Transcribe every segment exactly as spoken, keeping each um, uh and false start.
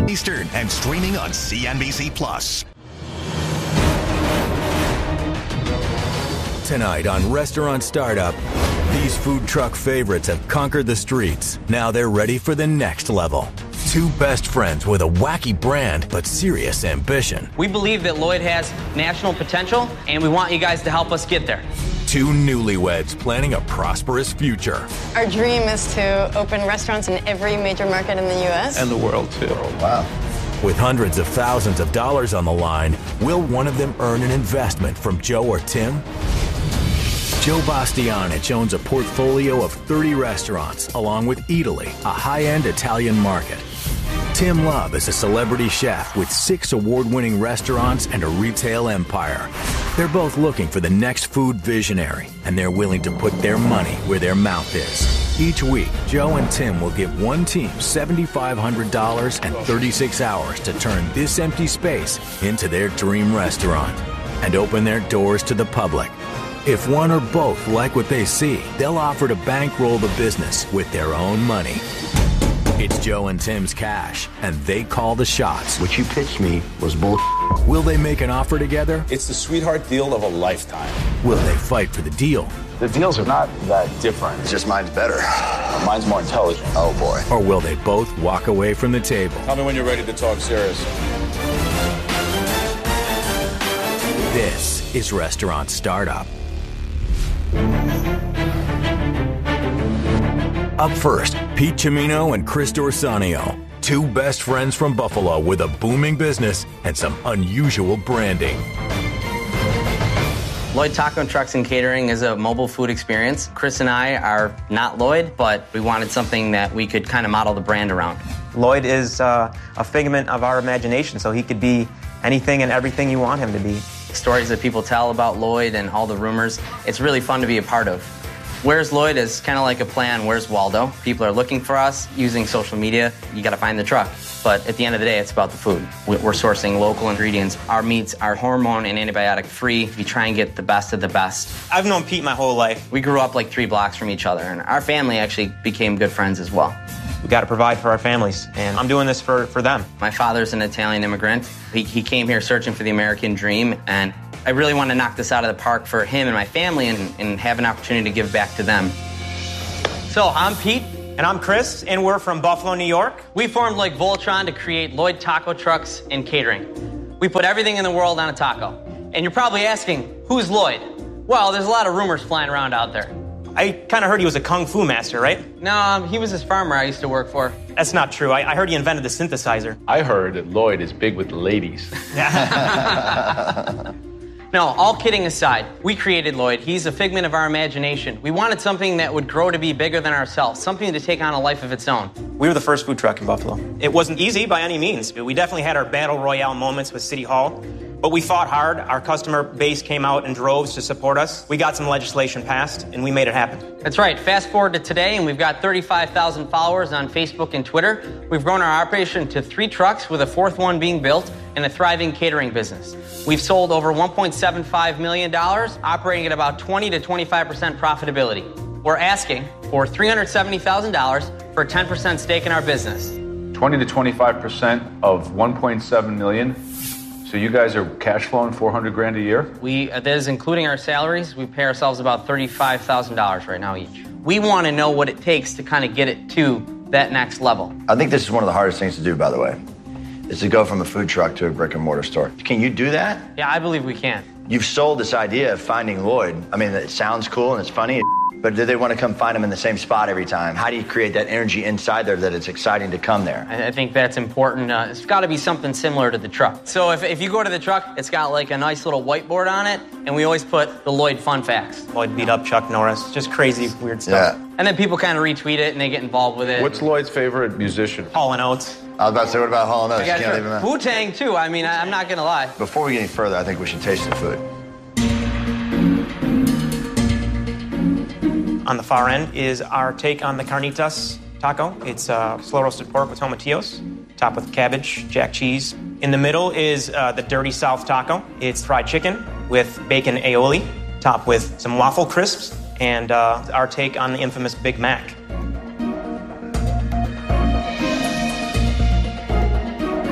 Eastern and streaming on C N B C Plus. Tonight on Restaurant Startup, these food truck favorites have conquered the streets. Now they're ready for the next level. Two best friends with a wacky brand but serious ambition. We believe that Lloyd has national potential, and we want you guys to help us get there. Two newlyweds planning a prosperous future. Our dream is to open restaurants in every major market in the U S And the world, too. Oh, wow. With hundreds of thousands of dollars on the line, will one of them earn an investment from Joe or Tim? Joe Bastianich owns a portfolio of thirty restaurants, along with Eataly, a high-end Italian market. Tim Love is a celebrity chef with six award-winning restaurants and a retail empire. They're both looking for the next food visionary, and they're willing to put their money where their mouth is. Each week, Joe and Tim will give one team seven thousand five hundred dollars and thirty-six hours to turn this empty space into their dream restaurant and open their doors to the public. If one or both like what they see, they'll offer to bankroll the business with their own money. It's Joe and Tim's cash, and they call the shots. What you pitched me was bull. Will they make an offer together? It's the sweetheart deal of a lifetime. Will they fight for the deal? The deals are not that different. It's just mine's better. Mine's more intelligent. Oh, boy. Or will they both walk away from the table? Tell me when you're ready to talk serious. This is Restaurant Startup. Up first, Pete Cimino and Chris D'Orsanio, two best friends from Buffalo with a booming business and some unusual branding. Lloyd Taco Trucks and Catering is a mobile food experience. Chris and I are not Lloyd, but we wanted something that we could kind of model the brand around. Lloyd is uh, a figment of our imagination, so he could be anything and everything you want him to be. Stories that people tell about Lloyd and all the rumors, it's really fun to be a part of. Where's Lloyd is kind of like a play on Where's Waldo. People are looking for us using social media. You got to find the truck. But at the end of the day, it's about the food. We're sourcing local ingredients. Our meats are hormone and antibiotic free. We try and get the best of the best. I've known Pete my whole life. We grew up like three blocks from each other, and our family actually became good friends as well. We got to provide for our families, and I'm doing this for, for them. My father's an Italian immigrant. He, he came here searching for the American dream, and I really want to knock this out of the park for him and my family and, and have an opportunity to give back to them. So I'm Pete. And I'm Chris, and we're from Buffalo, New York. We formed like Voltron to create Lloyd Taco Trucks and Catering. We put everything in the world on a taco. And you're probably asking, who's Lloyd? Well, there's a lot of rumors flying around out there. I kind of heard he was a kung fu master, right? No, um, he was this farmer I used to work for. That's not true. I, I heard he invented the synthesizer. I heard that Lloyd is big with the ladies. No, all kidding aside, we created Lloyd. He's a figment of our imagination. We wanted something that would grow to be bigger than ourselves, something to take on a life of its own. We were the first food truck in Buffalo. It wasn't easy by any means. We definitely had our battle royale moments with City Hall, but we fought hard. Our customer base came out in droves to support us. We got some legislation passed, and we made it happen. That's right. Fast forward to today, and we've got thirty-five thousand followers on Facebook and Twitter. We've grown our operation to three trucks, with a fourth one being built, and a thriving catering business. We've sold over one point seven five million dollars, operating at about twenty to twenty-five percent profitability. We're asking for three hundred seventy thousand dollars for a ten percent stake in our business. twenty to twenty-five percent of one point seven million. So you guys are cash flowing four hundred grand a year? We, uh, that is including our salaries. We pay ourselves about thirty-five thousand dollars right now each. We want to know what it takes to kind of get it to that next level. I think this is one of the hardest things to do, by the way, is to go from a food truck to a brick and mortar store. Can you do that? Yeah, I believe we can. You've sold this idea of finding Lloyd. I mean, it sounds cool and it's funny, but do they want to come find him in the same spot every time? How do you create that energy inside there that it's exciting to come there? I think that's important. Uh, it's got to be something similar to the truck. So if, if you go to the truck, it's got like a nice little whiteboard on it, and we always put the Lloyd fun facts. Lloyd beat up Chuck Norris. Just crazy, weird stuff. Yeah. And then people kind of retweet it, and they get involved with it. What's Lloyd's favorite musician? Hall and Oates. I was about to say, what about Hall and Oates? Yeah, You can't sure. leave him out. Wu-Tang, too. I mean, I, I'm not going to lie. Before we get any further, I think we should taste the food. On the far end is our take on the carnitas taco. It's uh, slow roasted pork with tomatillos, topped with cabbage, jack cheese. In the middle is uh, the Dirty South taco. It's fried chicken with bacon aioli, topped with some waffle crisps, and uh, our take on the infamous Big Mac.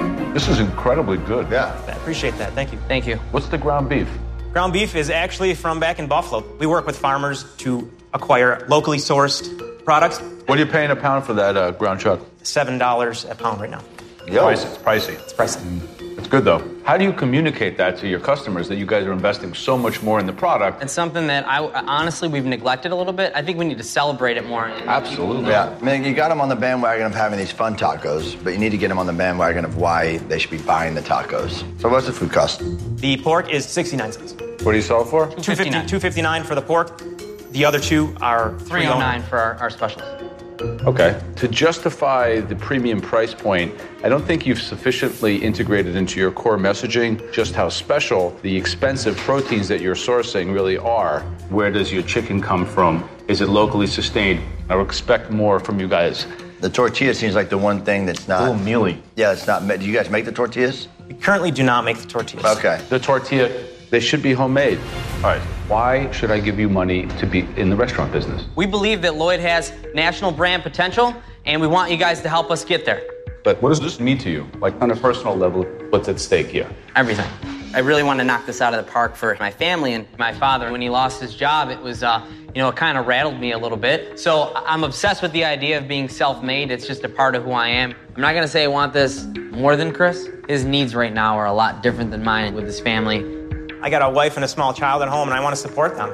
This is incredibly good. Yeah. I appreciate that. Thank you. Thank you. What's the ground beef? Ground beef is actually from back in Buffalo. We work with farmers to acquire locally sourced products. What are you paying a pound for that uh, ground chuck? seven dollars a pound right now. Yo. Pricey. It's pricey. It's pricey. It's good, though. How do you communicate that to your customers, that you guys are investing so much more in the product? It's something that I honestly we've neglected a little bit. I think we need to celebrate it more. Absolutely. Yeah, I mean, you got them on the bandwagon of having these fun tacos, but you need to get them on the bandwagon of why they should be buying the tacos. So what's the food cost? The pork is sixty-nine cents. What do you sell it for? two fifty, two fifty-nine for the pork. The other two are three oh nine for our, our specials. Okay. To justify the premium price point, I don't think you've sufficiently integrated into your core messaging just how special the expensive proteins that you're sourcing really are. Where does your chicken come from? Is it locally sustained? I would expect more from you guys. The tortilla seems like the one thing that's not... A little mealy. Yeah, it's not... Do you guys make the tortillas? We currently do not make the tortillas. Okay. The tortilla, they should be homemade. All right. Why should I give you money to be in the restaurant business? We believe that Lloyd has national brand potential, and we want you guys to help us get there. But what does this mean to you? Like, on a personal level, what's at stake here? Everything. I really want to knock this out of the park for my family and my father. When he lost his job, it was, uh, you know, it kind of rattled me a little bit. So I'm obsessed with the idea of being self-made. It's just a part of who I am. I'm not going to say I want this more than Chris. His needs right now are a lot different than mine with his family. I got a wife and a small child at home, and I want to support them.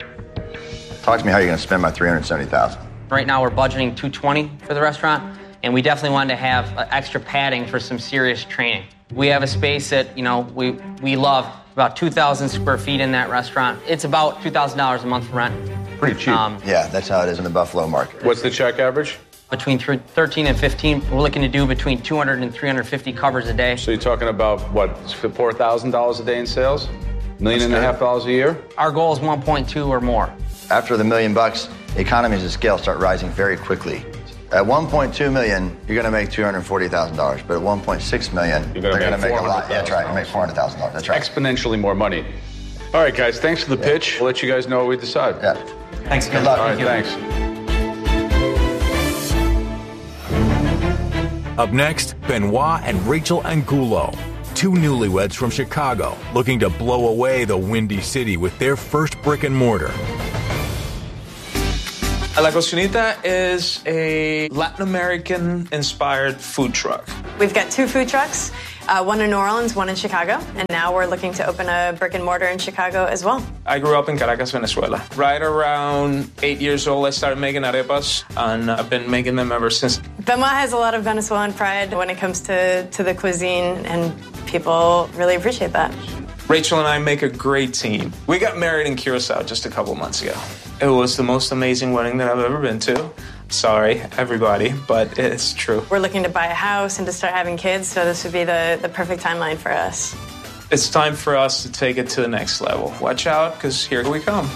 Talk to me how you're going to spend my three hundred seventy thousand dollars. Right now, we're budgeting two hundred twenty thousand dollars for the restaurant, and we definitely wanted to have uh, extra padding for some serious training. We have a space that, you know, we, we love, about two thousand square feet in that restaurant. It's about two thousand dollars a month for rent. Pretty cheap. Um, Yeah, that's how it is in the Buffalo market. What's the check average? Between thirteen and fifteen, we're looking to do between two hundred and three hundred fifty covers a day. So you're talking about, what, four thousand dollars a day in sales? Million and a half dollars a year? Our goal is one point two or more. After the million bucks, economies of scale start rising very quickly. At one point two million, you're going to make two hundred forty thousand dollars, but at one point six million, You're they're gonna going to make make a lot. Yeah, that's right. You make four hundred thousand dollars. That's right. Exponentially more money. All right, guys, thanks for the pitch. We'll let you guys know what we decide. Yeah. Thanks. Good luck. All right, Thank you. thanks. Up next, Benoit and Rachel Angulo, two newlyweds from Chicago, looking to blow away the Windy City with their first brick and mortar. La Cocinita is a Latin American-inspired food truck. We've got two food trucks, uh, one in New Orleans, one in Chicago, and now we're looking to open a brick and mortar in Chicago as well. I grew up in Caracas, Venezuela. Right around eight years old, I started making arepas, and I've been making them ever since. Benoit has a lot of Venezuelan pride when it comes to, to the cuisine, and people really appreciate that. Rachel and I make a great team. We got married in Curacao just a couple months ago. It was the most amazing wedding that I've ever been to. Sorry, everybody, but it's true. We're looking to buy a house and to start having kids, so this would be the, the perfect timeline for us. It's time for us to take it to the next level. Watch out, because here we come.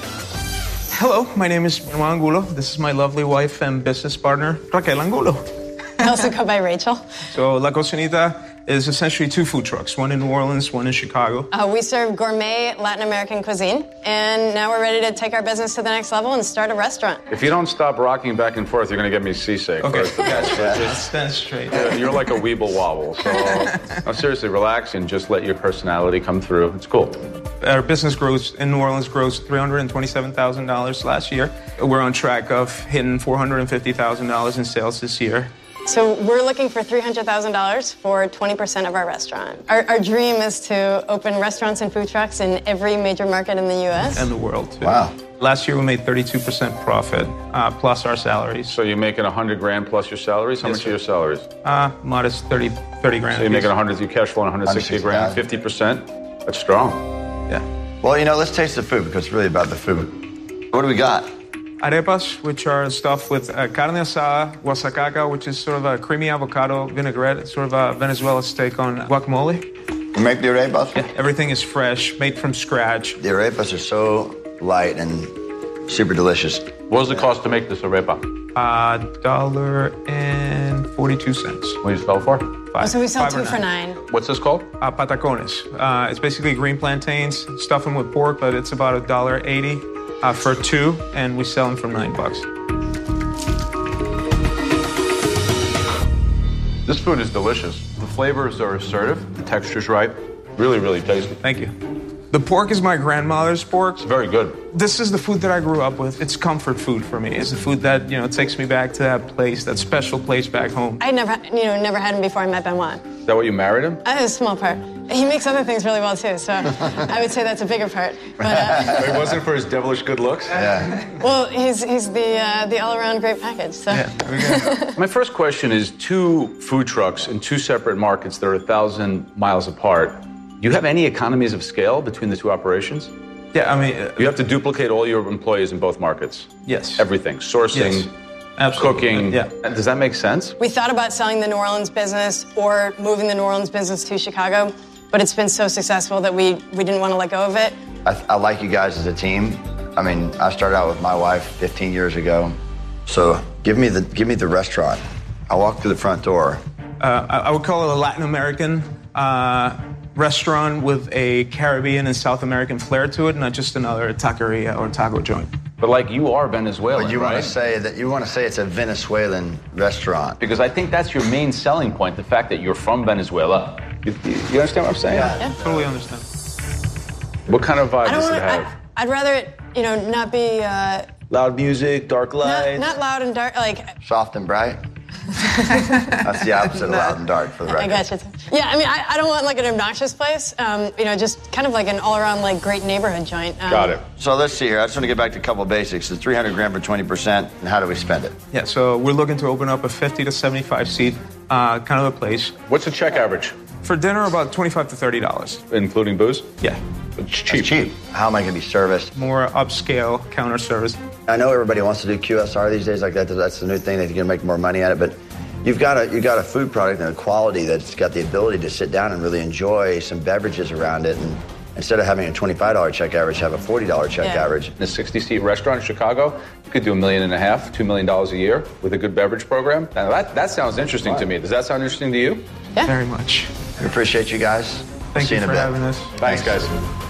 Hello, my name is Benoit Angulo. This is my lovely wife and business partner, Raquel Angulo. I also go by Rachel. So La Cocinita is essentially two food trucks, one in New Orleans, one in Chicago. Uh, we serve gourmet Latin American cuisine, and now we're ready to take our business to the next level and start a restaurant. If you don't stop rocking back and forth, you're going to get me seasick. Okay, First. that's right. Just stand straight. You're, you're like a weeble wobble. So, no, seriously, relax and just let your personality come through. It's cool. Our business grows in New Orleans grows three hundred twenty-seven thousand dollars last year. We're on track of hitting four hundred fifty thousand dollars in sales this year. So we're looking for three hundred thousand dollars for twenty percent of our restaurant. Our, our dream is to open restaurants and food trucks in every major market in the U S And the world, too. Wow. Last year we made thirty-two percent profit, uh, plus our salaries. So you're making one hundred grand plus your salaries? How Yes, much sir. are your salaries? Uh, modest thirty, thirty grand. So you're making apiece. one hundred, you cash flow one hundred sixty grand, fifty percent? That's strong. Yeah. Well, you know, let's taste the food because it's really about the food. What do we got? Arepas, which are stuffed with uh, carne asada, guasacaca, which is sort of a creamy avocado vinaigrette. It's sort of a Venezuela steak on guacamole. You make the arepas? Yeah, everything is fresh, made from scratch. The arepas are so light and super delicious. What does it cost to make this arepa? Uh, dollar and forty-two cents. What do you sell for? Five, So we sell five or two for nine. What's this called? Uh, patacones. Uh, it's basically green plantains, stuff them with pork, but it's about a dollar eighty uh, for two, and we sell them for nine bucks. This food is delicious. The flavors are assertive, the texture's right. Really, really tasty. Thank you. The pork is my grandmother's pork. It's very good. This is the food that I grew up with. It's comfort food for me. It's the food that, you know, takes me back to that place, that special place back home. I never, you know, never had him before I met Benoit. Is that what you married him? I have a small part. He makes other things really well, too, so I would say that's a bigger part. But, uh, It wasn't for his devilish good looks? Yeah. well, he's, he's the, uh, the all-around great package, so. Yeah, My first question is two food trucks in two separate markets that are a thousand miles apart. Do you have any economies of scale between the two operations? yeah I mean... Uh, You have to duplicate all your employees in both markets? yes. Everything, sourcing, Yes. Absolutely. cooking. Yeah. Does that make sense? We thought about selling the New Orleans business or moving the New Orleans business to Chicago, but it's been so successful that we, we didn't want to let go of it. I, I like you guys as a team. I mean, I started out with my wife fifteen years ago. So give me the give me the restaurant. I walk through the front door. Uh, I, I would call it a Latin American uh, restaurant with a Caribbean and South American flair to it, not just another taqueria or taco joint. But like you are Venezuelan, But you right? want to say that you want to say it's a Venezuelan restaurant. Because I think that's your main selling point, the fact that you're from Venezuela. You, you, you understand what I'm saying? Yeah. Totally understand. What kind of vibe I don't does want it have? to, I'd rather it, you know, not be, uh, Loud music, dark not, lights. not loud and dark, like, Soft and bright. That's the opposite of loud and dark for the record. I got you. Yeah, I mean, I, I don't want like an obnoxious place. Um, you know, just kind of like an all-around like great neighborhood joint. Um, Got it. So let's see here. I just want to get back to a couple of basics. The three hundred grand for twenty percent, and how do we spend it? Yeah, so we're looking to open up a fifty to seventy-five seat uh, kind of a place. What's the check average, For dinner, about twenty-five to thirty dollars. including booze? Yeah. It's cheap. It's cheap. How am I going to be serviced? More upscale counter service. I know everybody wants to do Q S R these days like that. That's the new thing. They're going to make more money at it. But you've got a you've got a food product and a quality that's got the ability to sit down and really enjoy some beverages around it. And instead of having a twenty-five dollar check average, have a forty dollar check Yeah. average. In a sixty seat restaurant in Chicago, you could do a million and a half, two million dollars a year with a good beverage program. Now that, that sounds interesting to me. Does that sound interesting to you? Yeah. Very much. We appreciate you guys. Thank See you in a for bit. having us. Thanks, guys.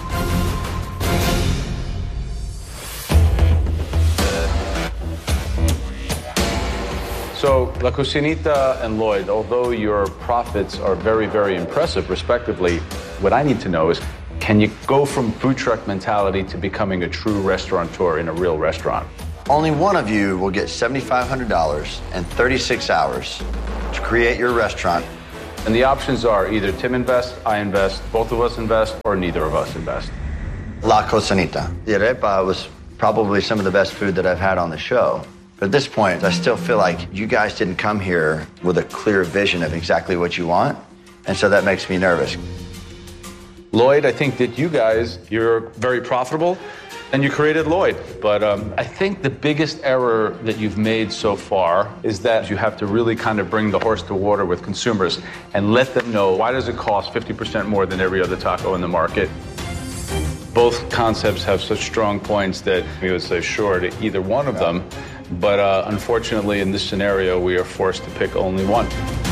So, La Cucinita and Lloyd, although your profits are very, very impressive, respectively, what I need to know is, can you go from food truck mentality to becoming a true restaurateur in a real restaurant? Only one of you will get seven thousand five hundred dollars and thirty-six hours to create your restaurant. And the options are either Tim invests, I invest, both of us invest, or neither of us invest. La Cocinita. The arepa was probably some of the best food that I've had on the show. But at this point, I still feel like you guys didn't come here with a clear vision of exactly what you want. And so that makes me nervous. Lloyd, I think that you guys, you're very profitable, and you created Lloyd. But um, I think the biggest error that you've made so far is that you have to really kind of bring the horse to water with consumers and let them know, why does it cost fifty percent more than every other taco in the market? Both concepts have such strong points that we would say sure to either one of them. But uh, unfortunately, in this scenario, we are forced to pick only one.